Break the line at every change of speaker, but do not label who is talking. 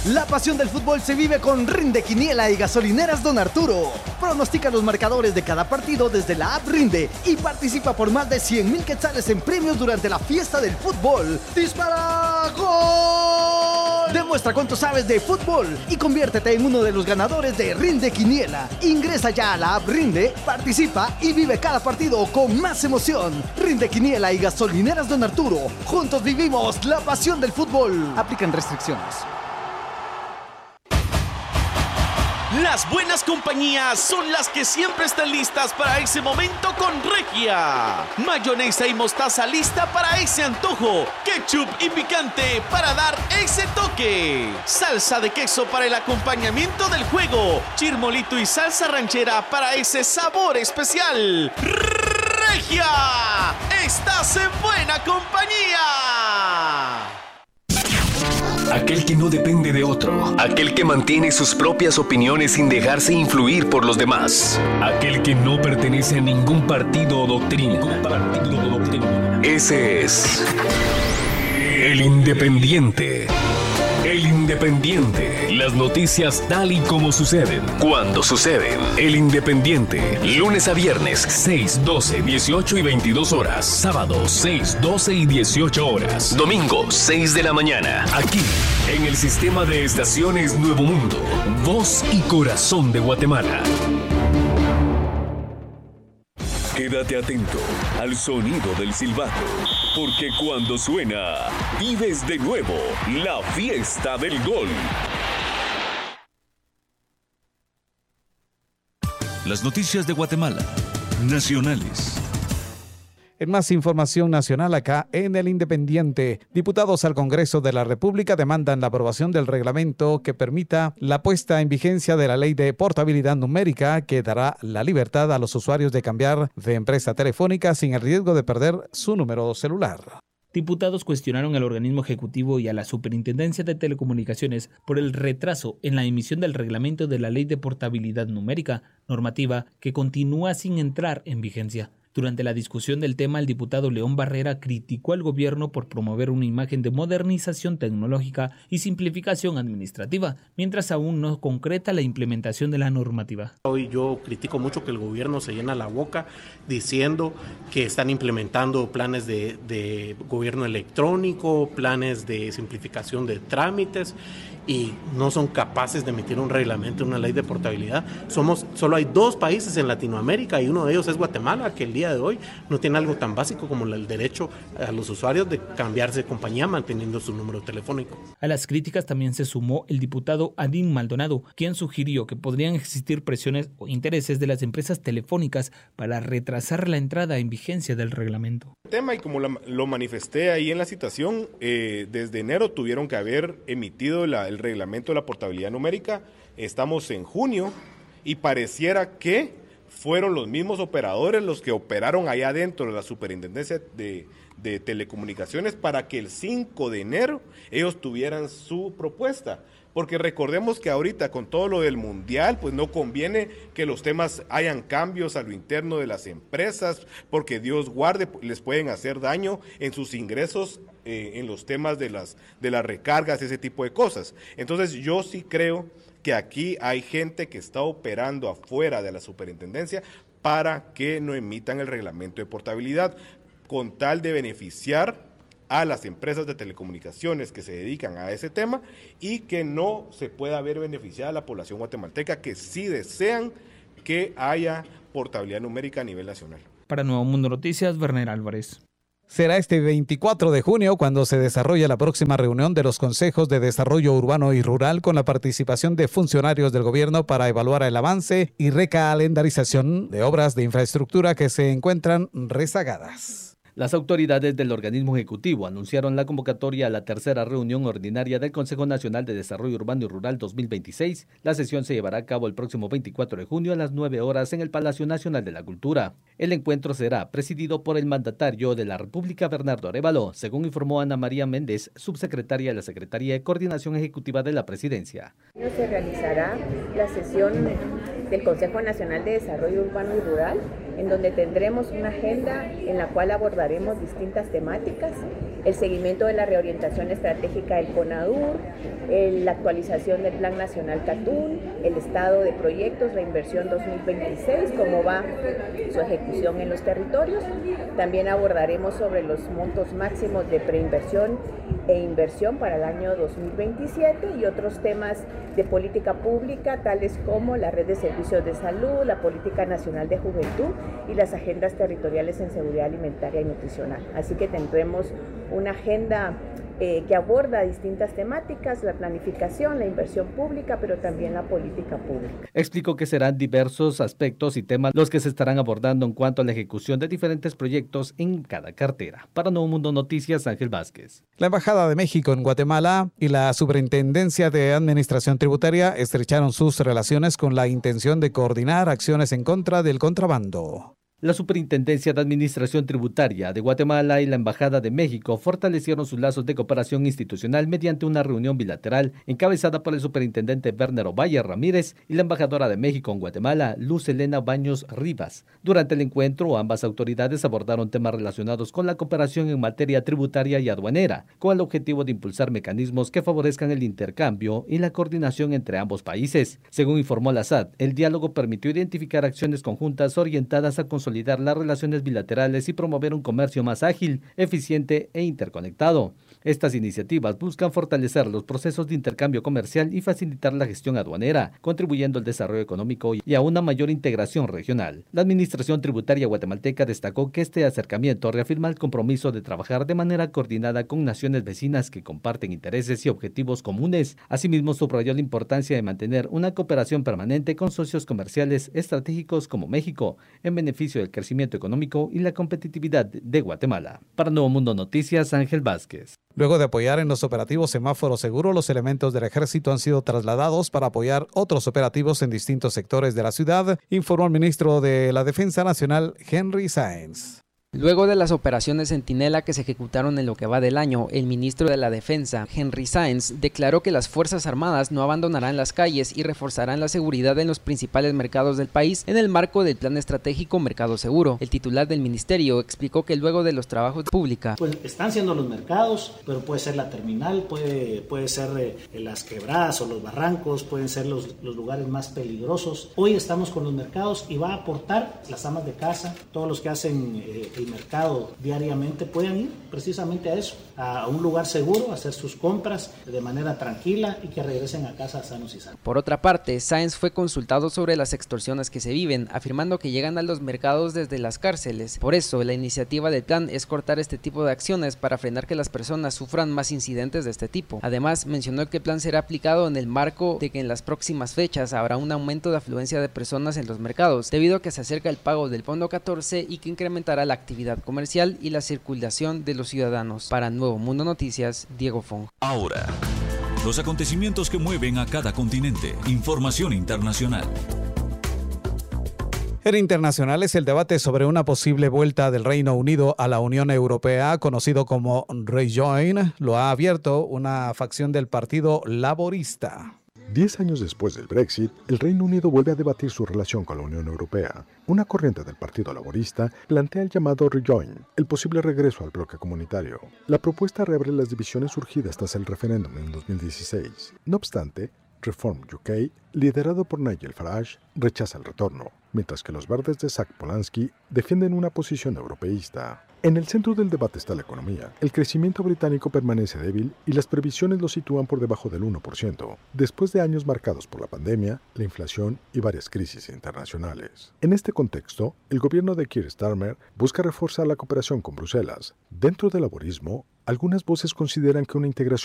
La pasión del fútbol se vive con Rinde Quiniela y Gasolineras Don Arturo. Pronostica los marcadores de cada partido desde la app Rinde y participa por más de 100,000 quetzales en premios durante la fiesta del fútbol. ¡Dispara! ¡Gol! Demuestra cuánto sabes de fútbol y conviértete en uno de los ganadores de Rinde Quiniela. Ingresa ya a la app Rinde, participa y vive cada partido con más emoción. Rinde Quiniela y Gasolineras Don Arturo. Juntos vivimos la pasión del fútbol. Aplican restricciones.
Las buenas compañías son las que siempre están listas para ese momento con Regia. Mayonesa y mostaza lista para ese antojo. Ketchup y picante para dar ese toque. Salsa de queso para el acompañamiento del juego. Chirmolito y salsa ranchera para ese sabor especial. Regia, estás en buena compañía.
Aquel que no depende de otro. Aquel que mantiene sus propias opiniones sin dejarse influir por los demás. Aquel que no pertenece a ningún partido o doctrina. Ese es El Independiente. El Independiente. Las noticias tal y como suceden, cuando suceden. El Independiente. Lunes a viernes, 6, 12, 18 y 22 horas. Sábados, 6, 12 y 18 horas. Domingo, 6 de la mañana. Aquí, en el sistema de estaciones Nuevo Mundo. Voz y corazón de Guatemala. Quédate atento al sonido del silbato, porque cuando suena, vives de nuevo la fiesta del gol.
Las noticias de Guatemala, nacionales.
En más información nacional acá en El Independiente, diputados al Congreso de la República demandan la aprobación del reglamento que permita la puesta en vigencia de la ley de portabilidad numérica que dará la libertad a los usuarios de cambiar de empresa telefónica sin el riesgo de perder su número celular.
Diputados cuestionaron al organismo ejecutivo y a la Superintendencia de Telecomunicaciones por el retraso en la emisión del reglamento de la ley de portabilidad numérica, normativa que continúa sin entrar en vigencia. Durante la discusión del tema, el diputado León Barrera criticó al gobierno por promover una imagen de modernización tecnológica y simplificación administrativa, mientras aún no concreta la implementación de la normativa.
Hoy yo critico mucho que el gobierno se llena la boca diciendo que están implementando planes de gobierno electrónico, planes de simplificación de trámites, y no son capaces de emitir un reglamento, una ley de portabilidad. Solo hay 2 países en Latinoamérica y uno de ellos es Guatemala, que el día de hoy no tiene algo tan básico como el derecho a los usuarios de cambiarse de compañía manteniendo su número telefónico.
A las críticas también se sumó el diputado Adín Maldonado, quien sugirió que podrían existir presiones o intereses de las empresas telefónicas para retrasar la entrada en vigencia del reglamento.
El tema, y como lo manifesté ahí en la citación, desde enero tuvieron que haber emitido el reglamento de la portabilidad numérica. Estamos en junio y pareciera que fueron los mismos operadores los que operaron allá dentro de la Superintendencia de Telecomunicaciones para que el 5 de enero ellos tuvieran su propuesta. Porque recordemos que ahorita con todo lo del mundial, pues no conviene que los temas hayan cambios a lo interno de las empresas, porque Dios guarde, les pueden hacer daño en sus ingresos, en los temas de las recargas, ese tipo de cosas. Entonces yo sí creo que aquí hay gente que está operando afuera de la superintendencia para que no emitan el reglamento de portabilidad, con tal de beneficiar a las empresas de telecomunicaciones que se dedican a ese tema y que no se pueda ver beneficiada a la población guatemalteca que sí desean que haya portabilidad numérica a nivel nacional.
Para Nuevo Mundo Noticias, Werner Álvarez.
Será este 24 de junio cuando se desarrolla la próxima reunión de los Consejos de Desarrollo Urbano y Rural con la participación de funcionarios del gobierno para evaluar el avance y recalendarización de obras de infraestructura que se encuentran rezagadas.
Las autoridades del organismo ejecutivo anunciaron la convocatoria a la tercera reunión ordinaria del Consejo Nacional de Desarrollo Urbano y Rural 2026. La sesión se llevará a cabo el próximo 24 de junio a las 9 horas en el Palacio Nacional de la Cultura. El encuentro será presidido por el mandatario de la República, Bernardo Arévalo, según informó Ana María Méndez, subsecretaria de la Secretaría de Coordinación Ejecutiva de la Presidencia.
Se realizará la sesión del Consejo Nacional de Desarrollo Urbano y Rural, en donde tendremos una agenda en la cual abordaremos distintas temáticas el seguimiento de la reorientación estratégica del CONADUR, la actualización del Plan Nacional Catún, el estado de proyectos, la inversión 2026, cómo va su ejecución en los territorios. También abordaremos sobre los montos máximos de preinversión e inversión para el año 2027 y otros temas de política pública, tales como la red de servicios de salud, la política nacional de juventud y las agendas territoriales en seguridad alimentaria y nutricional. Así que tendremos una agenda que aborda distintas temáticas, la planificación, la inversión pública, pero también la política pública.
Explicó que serán diversos aspectos y temas los que se estarán abordando en cuanto a la ejecución de diferentes proyectos en cada cartera. Para Nuevo Mundo Noticias, Ángel Vázquez.
La Embajada de México en Guatemala y la Superintendencia de Administración Tributaria estrecharon sus relaciones con la intención de coordinar acciones en contra del contrabando.
La Superintendencia de Administración Tributaria de Guatemala y la Embajada de México fortalecieron sus lazos de cooperación institucional mediante una reunión bilateral encabezada por el superintendente Werner Ovalle Ramírez y la embajadora de México en Guatemala, Luz Elena Baños Rivas. Durante el encuentro, ambas autoridades abordaron temas relacionados con la cooperación en materia tributaria y aduanera, con el objetivo de impulsar mecanismos que favorezcan el intercambio y la coordinación entre ambos países. Según informó la SAT, el diálogo permitió identificar acciones conjuntas orientadas a consolidar las relaciones bilaterales y promover un comercio más ágil, eficiente e interconectado. Estas iniciativas buscan fortalecer los procesos de intercambio comercial y facilitar la gestión aduanera, contribuyendo al desarrollo económico y a una mayor integración regional. La Administración Tributaria guatemalteca destacó que este acercamiento reafirma el compromiso de trabajar de manera coordinada con naciones vecinas que comparten intereses y objetivos comunes. Asimismo, subrayó la importancia de mantener una cooperación permanente con socios comerciales estratégicos como México, en beneficio del crecimiento económico y la competitividad de Guatemala. Para Nuevo Mundo Noticias, Ángel Vázquez.
Luego de apoyar en los operativos Semáforo Seguro, los elementos del Ejército han sido trasladados para apoyar otros operativos en distintos sectores de la ciudad, informó el ministro de la Defensa Nacional, Henry Sáenz.
Luego de las operaciones Centinela que se ejecutaron en lo que va del año, el ministro de la Defensa, Henry Sáenz, declaró que las Fuerzas Armadas no abandonarán las calles y reforzarán la seguridad en los principales mercados del país en el marco del Plan Estratégico Mercado Seguro. El titular del ministerio explicó que luego de los trabajos públicos,
pues están siendo los mercados, pero puede ser la terminal, puede ser las quebradas o los barrancos, pueden ser los lugares más peligrosos. Hoy estamos con los mercados y va a aportar las amas de casa, todos los que hacen el mercado diariamente pueden ir precisamente a eso, a un lugar seguro, a hacer sus compras de manera tranquila y que regresen a casa sanos y salvos.
Por otra parte, Sáenz fue consultado sobre las extorsiones que se viven, afirmando que llegan a los mercados desde las cárceles. Por eso, la iniciativa del plan es cortar este tipo de acciones para frenar que las personas sufran más incidentes de este tipo. Además, mencionó que el plan será aplicado en el marco de que en las próximas fechas habrá un aumento de afluencia de personas en los mercados, debido a que se acerca el pago del Fondo 14 y que incrementará la actividad comercial y la circulación de los ciudadanos. Para Nuevo Mundo Noticias, Diego Fong.
Ahora, los acontecimientos que mueven a cada continente. Información internacional.
En internacionales, el debate sobre una posible vuelta del Reino Unido a la Unión Europea, conocido como Rejoin, lo ha abierto una facción del Partido Laborista.
10 años después del Brexit, el Reino Unido vuelve a debatir su relación con la Unión Europea. Una corriente del Partido Laborista plantea el llamado Rejoin, el posible regreso al bloque comunitario. La propuesta reabre las divisiones surgidas tras el referéndum en 2016. No obstante, Reform UK, liderado por Nigel Farage, rechaza el retorno, mientras que los verdes de Zach Polanski defienden una posición europeísta. En el centro del debate está la economía. El crecimiento británico permanece débil y las previsiones lo sitúan por debajo del 1%, después de años marcados por la pandemia, la inflación y varias crisis internacionales. En este contexto, el gobierno de Keir Starmer busca reforzar la cooperación con Bruselas. Dentro del laborismo, algunas voces consideran que una integración